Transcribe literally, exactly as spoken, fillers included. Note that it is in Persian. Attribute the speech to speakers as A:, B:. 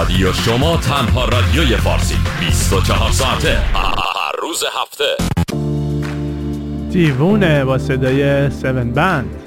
A: رادیو شما، تنها رادیوی فارسی، بیست و چهار ساعته هر روز هفته.
B: دیوونه با صدای سون بند.